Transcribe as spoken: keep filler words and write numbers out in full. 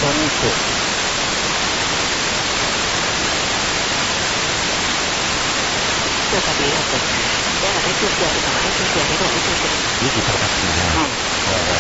そう。 就特別やって、だから別にやるから別にやるけど別に。 よく叩くね。 うん。